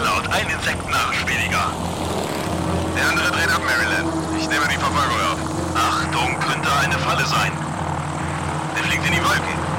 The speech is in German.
geklaut. Ein Insektenarsch weniger. Der andere dreht ab, Maryland. Ich nehme die Verfolgung auf. Achtung, könnte eine Falle sein. Der fliegt in die Wolken.